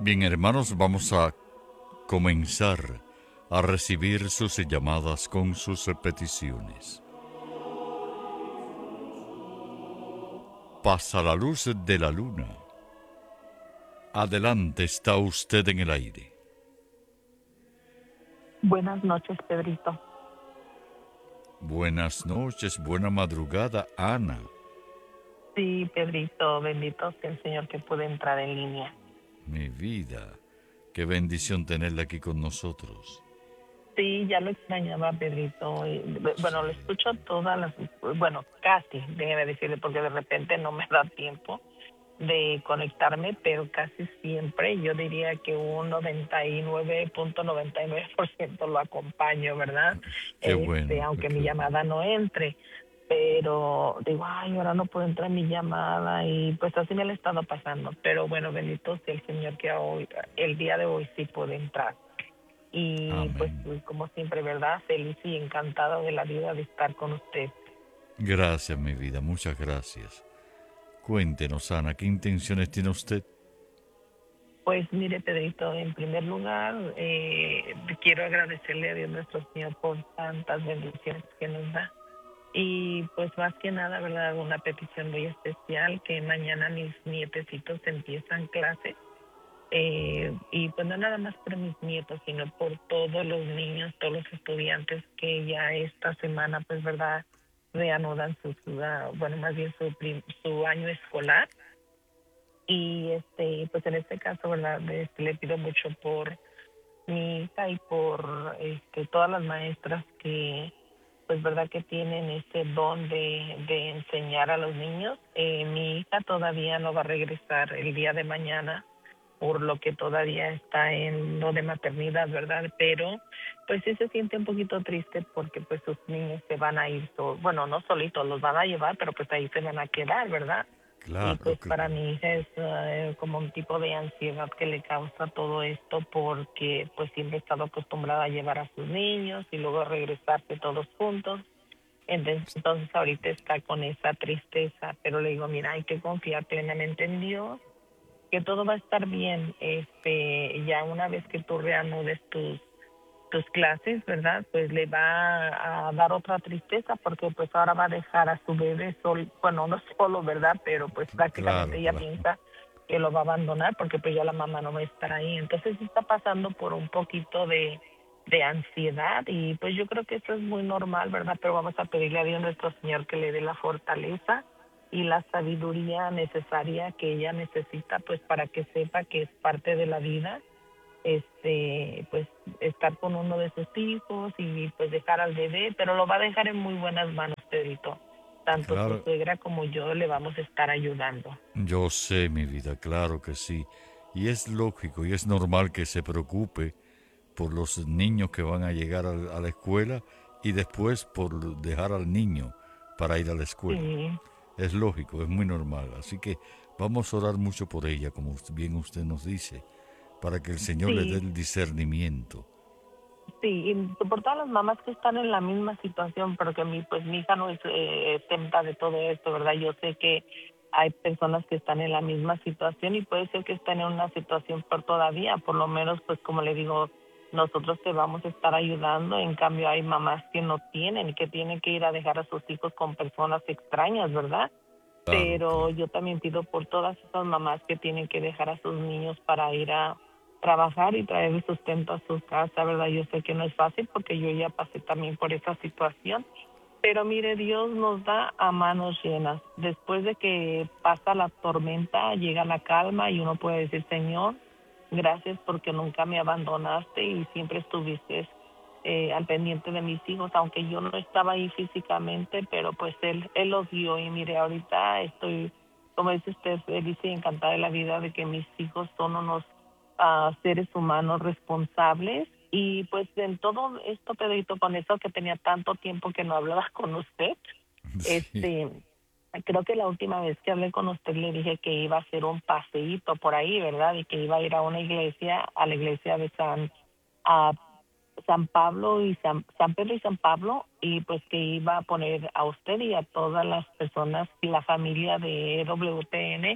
Bien, hermanos, vamos a comenzar a recibir sus llamadas con sus peticiones. Pasa la luz de la luna. Adelante, está usted en el aire. Buenas noches, Pedrito. Buenas noches, buena madrugada, Ana. Sí, Pedrito, bendito sea el Señor que pude entrar en línea. Mi vida, qué bendición tenerla aquí con nosotros. Sí, ya lo extrañaba, Pedrito. Sí, Bueno, lo escucho todas las, bueno, casi, déjeme decirle, porque de repente no me da tiempo de conectarme, pero casi siempre, yo diría que un 99.99% lo acompaño, ¿verdad? qué bueno, Aunque mi qué bueno. llamada no entre, pero digo, ay, ahora no puedo entrar en mi llamada y pues así me lo he estado pasando, pero bueno, bendito sea el Señor que hoy, el día de hoy sí puede entrar. Y pues Amén. como siempre, ¿verdad? Feliz y encantada de la vida de estar con usted. Gracias, mi vida, muchas gracias. Cuéntenos, Ana, ¿qué intenciones tiene usted? Pues mire, Pedrito, en primer lugar, quiero agradecerle a Dios nuestro Señor por tantas bendiciones que nos da. Y pues más que nada, ¿verdad? Una petición muy especial, que mañana mis nietecitos empiezan clase. Y pues no nada más por mis nietos, sino por todos los niños, todos los estudiantes que ya esta semana, pues, ¿verdad? Reanudan bueno, más bien su año escolar. Y pues en este caso, ¿verdad? Le pido mucho por mi hija y por todas las maestras que, pues, verdad que tienen ese don de enseñar a los niños. Mi hija todavía no va a regresar el día de mañana, por lo que todavía está en lo de maternidad, ¿verdad? Pero pues sí se siente un poquito triste porque pues sus niños se van a ir, bueno, no solitos, los van a llevar, pero pues ahí se van a quedar, ¿verdad? Y Claro, pues para claro. mi hija es como un tipo de ansiedad que le causa todo esto porque pues siempre he estado acostumbrada a llevar a sus niños y luego regresarse todos juntos. Entonces ahorita está con esa tristeza, pero le digo, mira, hay que confiar plenamente en Dios, que todo va a estar bien. Ya una vez que tú reanudes tus clases, ¿verdad? Pues le va a dar otra tristeza porque pues ahora va a dejar a su bebé solo, bueno, no solo, ¿verdad? Pero pues prácticamente Claro, ella claro. piensa que lo va a abandonar porque pues ya la mamá no va a estar ahí. Entonces sí está pasando por un poquito de ansiedad y pues yo creo que eso es muy normal, ¿verdad? Pero vamos a pedirle a Dios nuestro Señor que le dé la fortaleza y la sabiduría necesaria que ella necesita pues para que sepa que es parte de la vida, pues estar con uno de sus hijos y pues dejar al bebé, pero lo va a dejar en muy buenas manos, Pedrito. Tanto su Claro, suegra como yo le vamos a estar ayudando. yo sé, mi vida, claro que sí. Y es lógico y es normal que se preocupe por los niños que van a llegar a la escuela y después por dejar al niño para ir a la escuela. Sí, Es lógico, es muy normal. Así que vamos a orar mucho por ella, como bien usted nos dice, para que el Señor le dé sí, el discernimiento. sí, y por todas las mamás que están en la misma situación, pero que pues mi hija no es exenta de todo esto, ¿verdad? Yo sé que hay personas que están en la misma situación y puede ser que estén en una situación peor todavía, por lo menos pues como le digo, nosotros te vamos a estar ayudando. En cambio hay mamás que no tienen, que tienen que ir a dejar a sus hijos con personas extrañas, ¿verdad? Claro, Pero claro. yo también pido por todas esas mamás que tienen que dejar a sus niños para ir a trabajar y traer el sustento a su casa, ¿verdad? Yo sé que no es fácil porque yo ya pasé también por esa situación, pero mire, Dios nos da a manos llenas. Después de que pasa la tormenta, llega la calma y uno puede decir, Señor, gracias porque nunca me abandonaste y siempre estuviste al pendiente de mis hijos, aunque yo no estaba ahí físicamente, pero pues él los vio y mire, ahorita estoy, como dice usted, feliz y encantada de la vida de que mis hijos son unos seres humanos responsables. Y pues en todo esto, Pedrito, con eso que tenía tanto tiempo que no hablaba con usted, Sí. este, creo que la última vez que hablé con usted le dije que iba a hacer un paseíto por ahí, ¿verdad? Y que iba a ir a una iglesia, a la iglesia de a San Pablo y San Pedro y San Pablo, y pues que iba a poner a usted y a todas las personas y la familia de WTN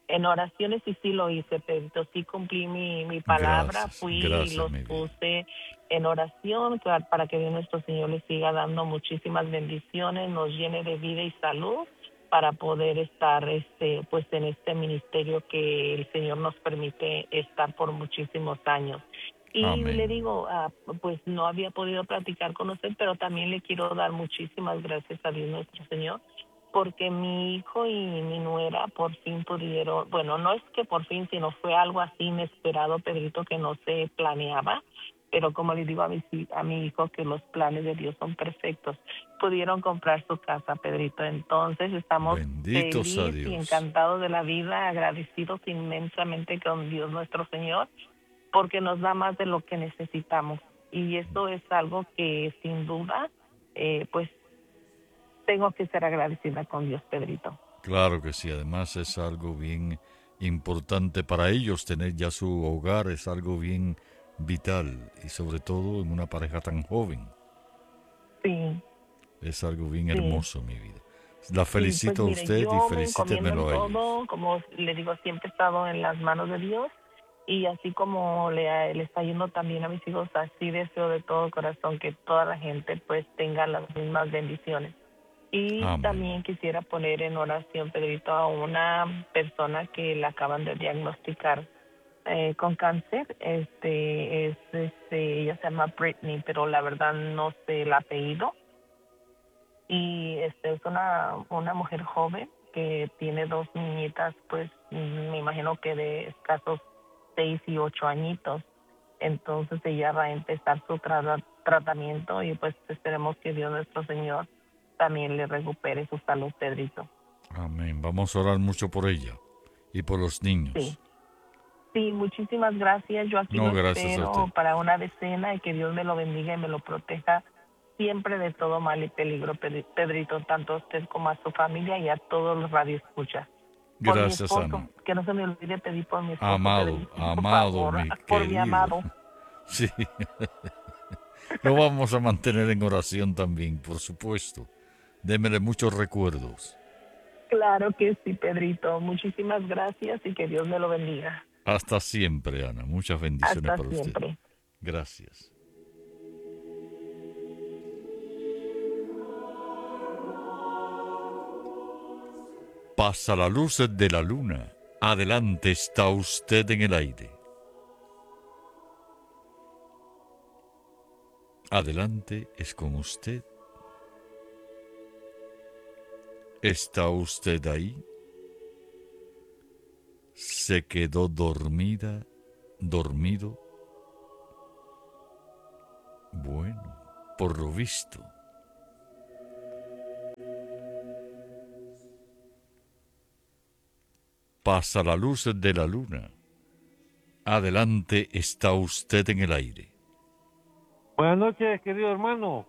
en oraciones y sí lo hice, Pedrito, sí cumplí mi palabra, Gracias, fui y gracias, los mi vida. puse en oración para que Dios nuestro Señor les siga dando muchísimas bendiciones, nos llene de vida y salud para poder estar pues en este ministerio que el Señor nos permite estar por muchísimos años. Y le Amén. digo, pues no había podido platicar con usted, pero también le quiero dar muchísimas gracias a Dios nuestro Señor porque mi hijo y mi nuera por fin pudieron, bueno, no es que por fin, sino fue algo así inesperado, Pedrito, que no se planeaba, pero como le digo a mi hijo que los planes de Dios son perfectos, pudieron comprar su casa, Pedrito. Entonces estamos Benditos a felices y Dios. encantados de la vida, agradecidos inmensamente con Dios nuestro Señor, porque nos da más de lo que necesitamos. Y eso es algo que sin duda, pues tengo que ser agradecida con Dios, Pedrito. Claro que sí, además es algo bien importante para ellos tener ya su hogar, es algo bien vital y sobre todo en una pareja tan joven. Sí, Es algo bien sí, hermoso, mi vida. La sí. Pues felicito a mire, usted y yo me encomiendo en felicítemelo a ellos. todo, como le digo, siempre he estado en las manos de Dios y así como le está yendo también a mis hijos, así deseo de todo corazón que toda la gente pues tenga las mismas bendiciones. Y Amén. también quisiera poner en oración, Pedrito, a una persona que le acaban de diagnosticar con cáncer. Ella se llama Britney, pero la verdad no sé el apellido. Y es una mujer joven que tiene dos niñitas, pues me imagino que de escasos 6 y 8 añitos. Entonces ella va a empezar su tratamiento y pues esperemos que Dios nuestro Señor también le recupere su salud, Pedrito. Amén. Vamos a orar mucho por ella y por los niños. Sí, sí, muchísimas gracias. Yo aquí lo No, gracias a usted. espero para una decena y que Dios me lo bendiga y me lo proteja siempre de todo mal y peligro, Pedrito, tanto a usted como a su familia y a todos los radioescuchas. Por mi Gracias, esposo, Ana. que no se me olvide pedir por mi esposo, Amado, Pedrito, por amado, favor, mi por mi querido. amado. Sí, lo vamos a mantener en oración también, por supuesto. Démele muchos recuerdos. Claro que sí, Pedrito. Muchísimas gracias y que Dios me lo bendiga. Hasta siempre, Ana. Muchas bendiciones Hasta para usted. siempre. Gracias. Pasa la luz de la luna. Adelante está usted en el aire. Adelante es con usted. ¿Está usted ahí? ¿Se quedó dormida, dormido? Bueno, por lo visto. Pasa la luz de la luna. Adelante está usted en el aire. Buenas noches, querido hermano.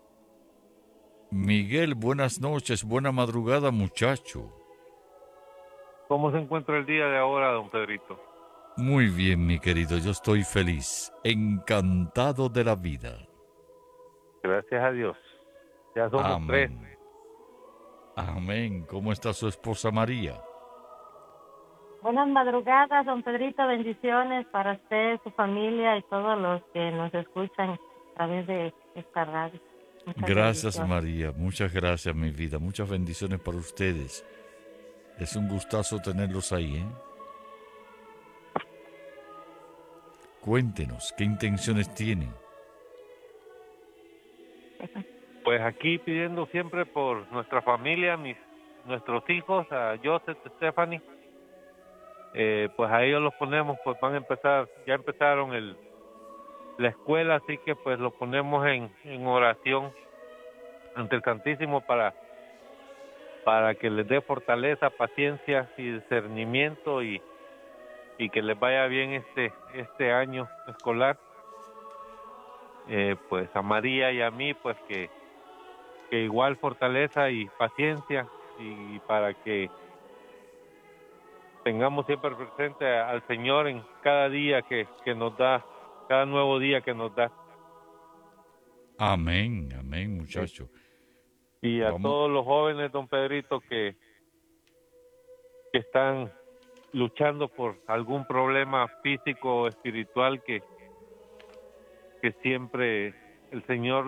Miguel, buenas noches, buena madrugada, muchacho. ¿Cómo se encuentra el día de ahora, don Pedrito? Muy bien, mi querido, yo estoy feliz, encantado de la vida. Gracias a Dios. Ya somos tres. Amén. Amén. ¿Cómo está su esposa María? Buenas madrugadas, don Pedrito. Bendiciones para usted, su familia y todos los que nos escuchan a través de esta radio. Muchas Gracias, bendiciones. María. Muchas gracias, mi vida. Muchas bendiciones para ustedes. Es un gustazo tenerlos ahí, ¿eh? Cuéntenos, ¿qué intenciones tienen? Pues aquí pidiendo siempre por nuestra familia, nuestros hijos, a Joseph, Stephanie. Pues a ellos los ponemos, pues van a empezar, ya empezaron la escuela, así que pues los ponemos en oración ante el Santísimo para que les dé fortaleza, paciencia y discernimiento y que les vaya bien este año escolar. Pues a María y a mí, pues que igual fortaleza y paciencia y para que tengamos siempre presente al Señor en cada día que nos da, cada nuevo día que nos da. Amén, amén, muchacho. Y a Vamos. todos los jóvenes, don Pedrito, que están luchando por algún problema físico o espiritual que siempre el Señor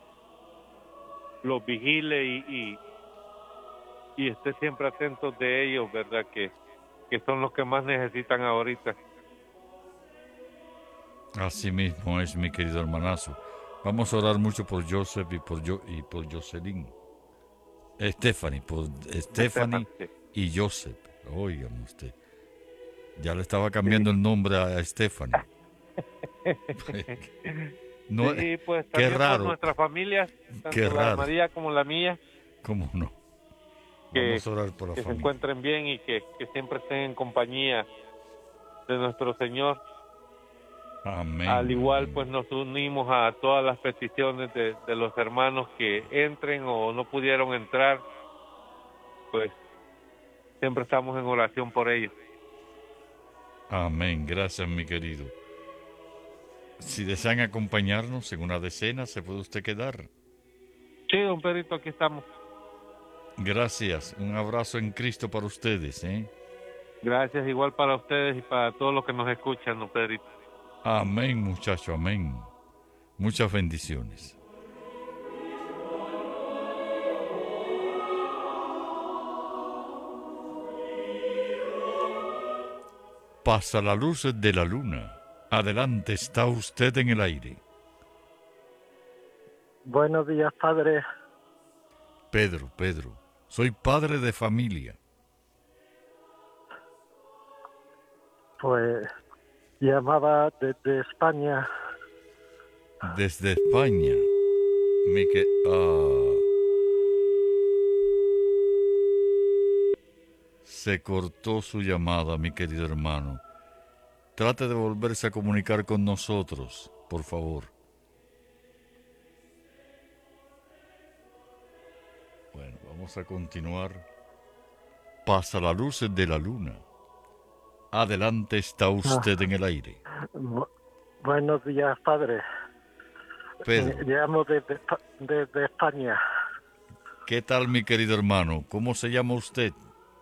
los vigile y esté siempre atentos de ellos, ¿verdad? Que son los que más necesitan ahorita. Así mismo es, mi querido hermanazo. Vamos a orar mucho por Joseph y por Jocelyn. Stephanie, por Stephanie y Joseph. Oigan usted. Ya le estaba cambiando el nombre a Stephanie. No, sí, pues qué también raro. por nuestras familias, tanto Qué la raro. de María como la mía, ¿Cómo no? que, Vamos a orar por la que se familia. encuentren bien y que siempre estén en compañía de nuestro Señor. Amén. Al igual, pues nos unimos a todas las peticiones de los hermanos que entren o no pudieron entrar, pues siempre estamos en oración por ellos. Amén. Gracias, mi querido. Si desean acompañarnos en una decena, se puede usted quedar. Sí, don Pedrito, aquí estamos. Gracias. Un abrazo en Cristo para ustedes, ¿eh? Gracias, igual para ustedes y para todos los que nos escuchan, don Pedrito. Amén, muchacho, amén. Muchas bendiciones. Pasa la luz de la luna. Adelante, está usted en el aire. Buenos días, padre. Pedro, soy padre de familia. Pues llamaba desde España. Desde España. Se cortó su llamada, mi querido hermano. Trate de volverse a comunicar con nosotros, por favor. Bueno, vamos a continuar. Pasa la luz de la luna. Adelante, está usted en el aire. Buenos días, padre. Pedro. Llamo desde España. ¿Qué tal, mi querido hermano? ¿Cómo se llama usted?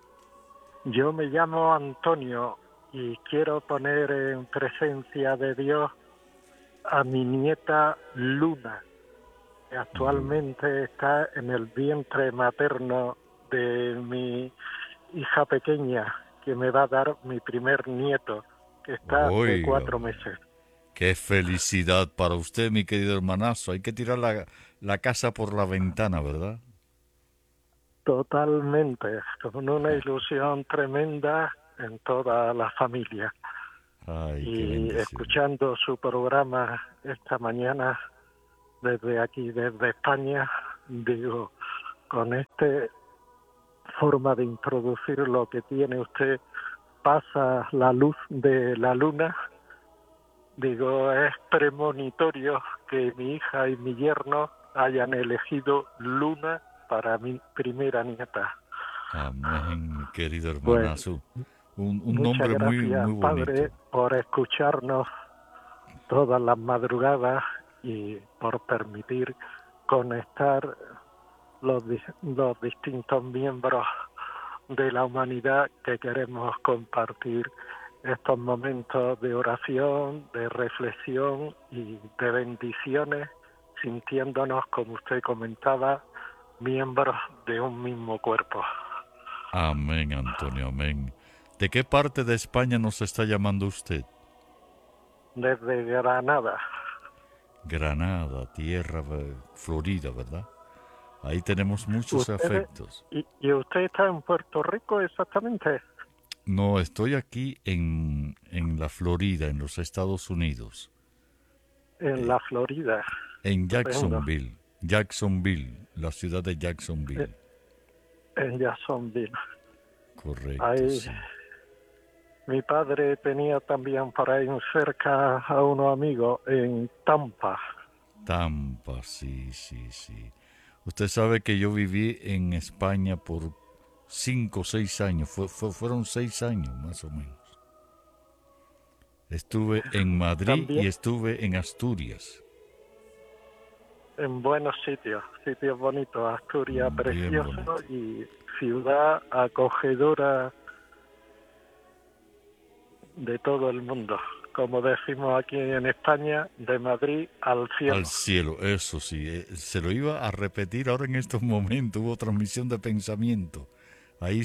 Yo me llamo Antonio y quiero poner en presencia de Dios a mi nieta Luna, que actualmente está en el vientre materno de mi hija pequeña, que me va a dar mi primer nieto, que está de 4 meses. ¡Qué felicidad para usted, mi querido hermanazo! Hay que tirar la casa por la ventana, ¿verdad? Totalmente, con una ilusión tremenda en toda la familia. Ay, y escuchando su programa esta mañana desde aquí, desde España, digo, con esta forma de introducir lo que tiene usted, pasa la luz de la luna, digo, es premonitorio que mi hija y mi yerno hayan elegido Luna para mi primera nieta. Amén, mi querido hermanazo. Un nombre muchas muy, gracias, muy bonito. Padre, por escucharnos todas las madrugadas y por permitir conectar los distintos miembros de la humanidad que queremos compartir estos momentos de oración, de reflexión y de bendiciones, sintiéndonos, como usted comentaba, miembros de un mismo cuerpo. Amén, Antonio, amén. ¿De qué parte de España nos está llamando usted? Desde Granada. Granada, tierra florida, ¿verdad? Ahí tenemos muchos afectos. ¿Y usted está en Puerto Rico exactamente? No, estoy aquí en la Florida, en los Estados Unidos. En la Florida. En Jacksonville, la ciudad de Jacksonville. En Jacksonville. Correcto, ahí, sí. Mi padre tenía también por ahí cerca a unos amigos en Tampa. Tampa, sí. Usted sabe que yo viví en España por 5 o 6 años. Fueron 6 años, más o menos. Estuve en Madrid ¿También? Y estuve en Asturias. En buenos sitios bonitos. Asturias Bien precioso bonito. y ciudad acogedora de todo el mundo. Como decimos aquí en España, de Madrid al cielo. Al cielo, eso sí. Se lo iba a repetir ahora en estos momentos. Hubo transmisión de pensamiento. Ahí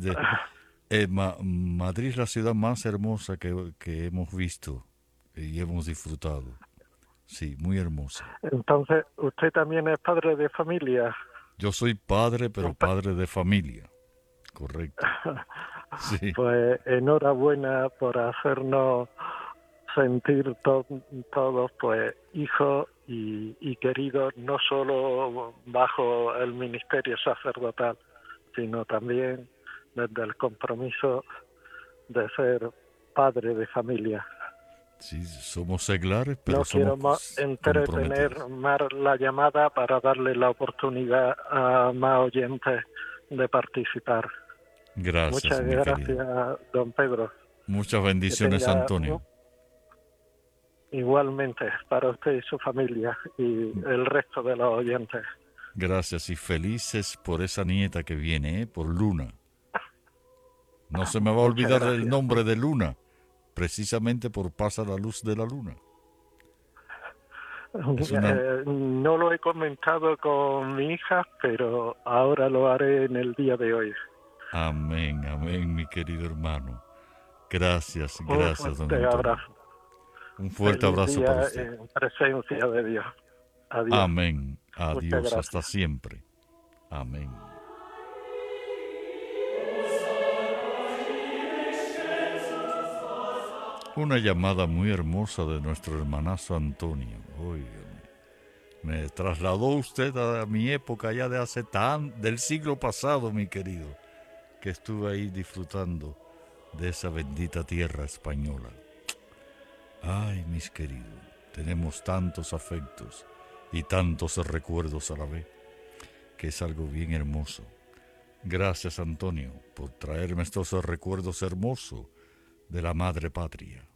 Madrid es la ciudad más hermosa que hemos visto y hemos disfrutado. Sí, muy hermosa. Entonces, ¿usted también es padre de familia? Yo soy padre, pero padre de familia. Correcto. Sí. Pues enhorabuena por hacernos sentir todos pues hijos y queridos, no solo bajo el ministerio sacerdotal, sino también desde el compromiso de ser padre de familia. Sí, somos seglares, pero no quiero entretener más la llamada para darle la oportunidad a más oyentes de participar. Gracias. Muchas gracias, don Pedro. Muchas bendiciones, Antonio. Igualmente, para usted y su familia y el resto de los oyentes. Gracias y felices por esa nieta que viene, por Luna. No se me va a olvidar el nombre de Luna, precisamente por Pasa la luz de la luna. No lo he comentado con mi hija, pero ahora lo haré en el día de hoy. Amén, amén, mi querido hermano. Gracias, gracias, don Antonio. Abrazo. Un fuerte abrazo para usted. En presencia de Dios. Adiós. Amén. Adiós, hasta siempre. Amén. Una llamada muy hermosa de nuestro hermanazo Antonio. Óigame, me trasladó usted a mi época ya de del siglo pasado, mi querido, que estuve ahí disfrutando de esa bendita tierra española. Ay, mis queridos, tenemos tantos afectos y tantos recuerdos a la vez, que es algo bien hermoso. Gracias, Antonio, por traerme estos recuerdos hermosos de la madre patria.